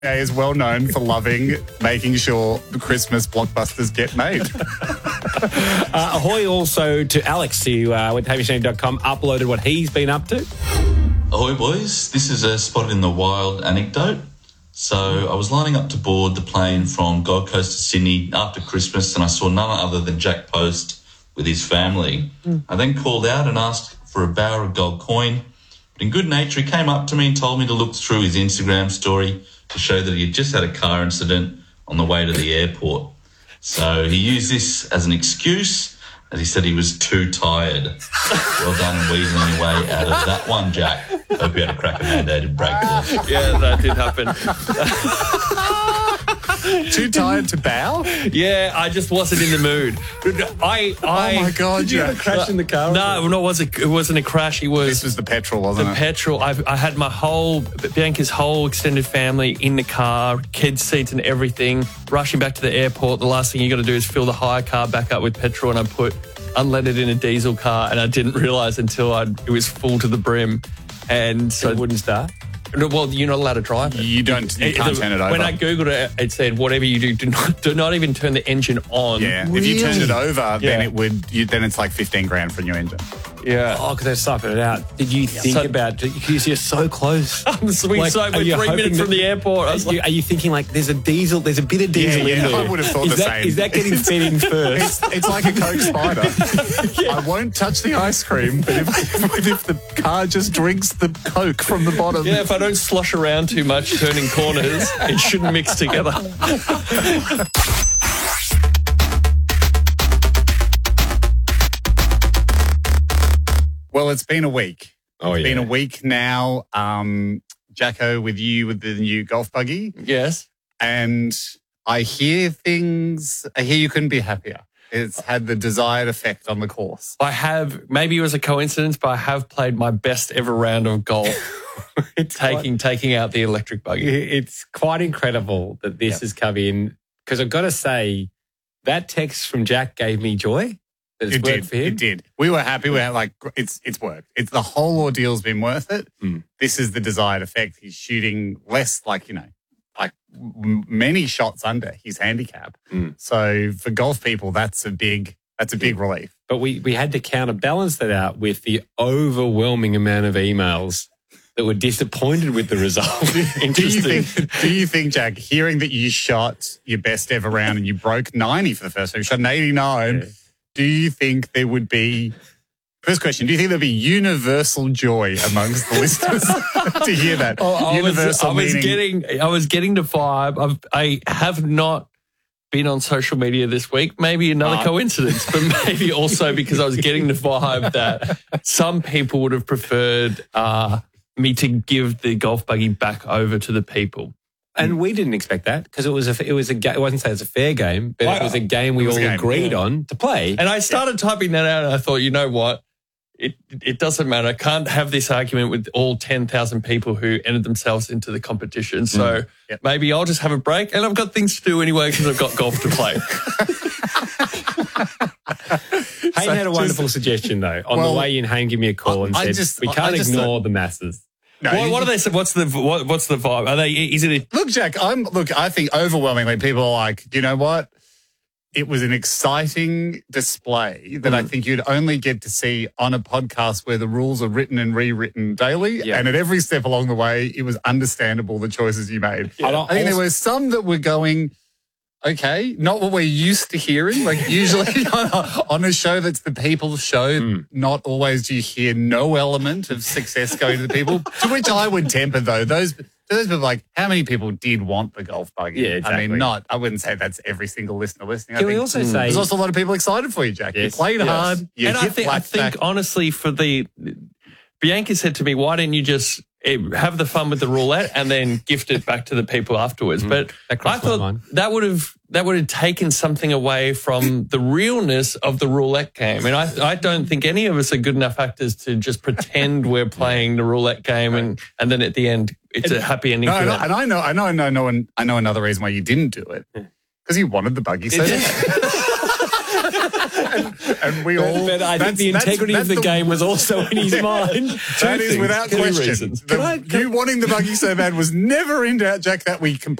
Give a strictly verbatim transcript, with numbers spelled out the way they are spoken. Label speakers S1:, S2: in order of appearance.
S1: is well known for loving making sure the Christmas blockbusters get made.
S2: uh, ahoy also to Alex, who uh, went to hamish dot com, uploaded what he's been up to.
S3: Ahoy, boys. This is a spotted in the wild anecdote. So I was lining up to board the plane from Gold Coast to Sydney after Christmas, and I saw none other than Jack Post with his family. Mm. I then called out and asked for a Bower of Gold coin. But in good nature, he came up to me and told me to look through his Instagram story to show that he had just had a car incident on the way to the airport. So he used this as an excuse, as he said he was too tired. Well done and weaseling your way out of that one, Jack. Hope you had a crack at mandated break, boys.
S4: Yeah, that did happen.
S1: Too tired to bow?
S4: Yeah, I just wasn't in the mood. I, I,
S1: oh my God,
S2: did you have a crash in the car?
S4: No, no, it wasn't, it wasn't a crash. It was
S1: This was the petrol, wasn't
S4: the
S1: it?
S4: The petrol. I, I had my whole, Bianca's whole extended family in the car, kids' seats and everything, rushing back to the airport. The last thing you got to do is fill the hire car back up with petrol, and I put unleaded in a diesel car, and I didn't realise until I it was full to the brim. And so
S2: it wouldn't start?
S4: Well, you're not allowed to drive it.
S1: You don't, you can't
S4: the,
S1: turn it over.
S4: When I Googled it, it said, whatever you do, do not, do not even turn the engine on.
S1: Yeah,
S2: really?
S1: If you turned it over,
S4: yeah.
S1: then it would. You, then it's like fifteen grand for a new engine.
S4: Yeah.
S2: Oh, because they're sucking it out. Did you think
S4: So-
S2: about, because you're so close.
S4: I'm sweet,
S2: Like,
S4: so
S2: are
S4: we're
S2: you
S4: three
S2: hoping
S4: minutes
S2: that-
S4: from the airport. I
S2: Are
S4: was
S2: you,
S4: like,
S2: are you thinking like there's a diesel, there's a bit of diesel
S1: Yeah,
S2: in
S1: yeah,
S2: there?
S1: I would have thought
S2: is
S1: the
S2: that,
S1: same.
S2: Is that getting fed in first?
S1: It's, it's like a Coke Spider. I won't touch the ice cream, but if, if the car just drinks the Coke from the bottom.
S4: yeah, if I don't slosh around too much turning corners, it shouldn't mix together.
S1: Well, it's been a week.
S2: Oh,
S1: It's
S2: yeah.
S1: been a week now. Um, Jacko, with you with the new golf buggy.
S4: Yes.
S1: And I hear things, I hear you couldn't be happier. It's had the desired effect on the course.
S4: I have, maybe it was a coincidence, but I have played my best ever round of golf, taking taking out the electric buggy.
S2: It's quite incredible that this
S1: Yep.
S2: has come in, because I've got to say, that text from Jack gave me joy. That it's
S1: It
S2: worked
S1: did.
S2: for him.
S1: It did. We were happy. We were like, it's it's worked. It's the whole ordeal's been worth it.
S2: Mm.
S1: This is the desired effect. He's shooting less, like, you know, like m- many shots under his handicap.
S2: Mm.
S1: So for golf people, that's a big that's a big relief.
S2: But we, we had to counterbalance that out with the overwhelming amount of emails that were disappointed with the result.
S1: Do you
S2: Interesting.
S1: think? Do you think, Jack, hearing that you shot your best ever round and you broke ninety for the first time, you shot an eighty-nine?
S2: Yeah.
S1: Do you think there would be? First question: do you think there'd be universal joy amongst the listeners to hear that?
S4: Oh, I was,
S1: universal
S4: I was
S1: meaning-
S4: getting, I was getting the vibe. I've, I have not been on social media this week. Maybe another
S1: Ah.
S4: coincidence, but maybe also because I was getting the vibe that some people would have preferred uh, me to give the golf buggy back over to the people.
S2: And we didn't expect that, because it was a it was a ga- it wasn't say it was a fair game, but it was a game we
S1: was
S2: all
S1: a game,
S2: agreed
S1: yeah.
S2: on to play.
S4: And I started typing that out, and I thought, you know what? It it doesn't matter. I can't have this argument with all ten thousand people who entered themselves into the competition. So
S1: Yep.
S4: maybe I'll just have a break, and I've got things to do anyway because I've got golf to play.
S2: Hayden had a wonderful suggestion though. On
S1: Well,
S2: the way in, Hayden gave me a call and
S1: I
S2: said,
S1: just-
S2: "We
S1: I
S2: can't
S1: just
S2: ignore
S1: thought-
S2: the masses."
S1: No,
S4: what,
S1: you-
S4: what are they? say- What's the what, what's the vibe? Are they? Is it? A,
S1: Look, Jack, I'm look, I think overwhelmingly people are like, you know what? It was an exciting display that I think you'd only get to see on a podcast where the rules are written and rewritten daily.
S2: Yeah.
S1: And at every step along the way, it was understandable the choices you made.
S2: Yeah.
S1: I think there were some that were going, okay, not what we're used to hearing. Like usually on a, on a show that's the people's show,
S2: Mm.
S1: not always do you hear no element of success going to the people. To which I would temper though. Those those people like, how many people did want the golf buggy?
S2: Yeah,
S1: I
S2: exactly.
S1: mean, not, I wouldn't say that's every single listener listening. I
S2: Can we
S1: think
S2: also say-
S1: there's also a lot of people excited for you, Jack.
S2: Yes,
S1: You played
S2: yes.
S1: hard. You
S4: and I
S1: hit
S4: think I
S1: flat
S4: think
S1: back.
S4: honestly, for the Bianca said to me, "Why didn't you just eh, have the fun with the roulette and then gift it back to the people afterwards?" But
S2: that
S4: I
S2: crossed my
S4: thought
S2: mind.
S4: that would have that would have taken something away from the realness of the roulette game. And I I don't think any of us are good enough actors to just pretend we're playing the roulette game and and then at the end it's a happy ending.
S1: No,
S4: for
S1: no,
S4: them.
S1: and I know, I know, I know, I know, and I know another reason why you didn't do it because you wanted the buggy so bad. and, and we
S2: But,
S1: all.
S2: but I think
S1: that's-
S2: the
S1: that's-
S2: integrity
S1: that's
S2: of the, game was also in his mind.
S1: That
S2: Two
S1: is
S2: things,
S1: without
S2: two
S1: question.
S2: reasons.
S1: The-
S2: Can I- can-
S1: you wanting the buggy so bad was never in doubt, Jack. That we completely